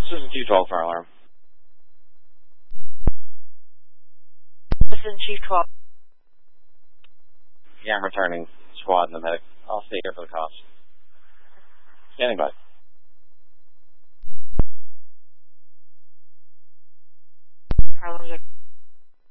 Susan Q12 fire alarm. Susan Q12. Yeah, I'm returning. Squad and the medic. I'll stay here for the cops. Standing by. How long is it?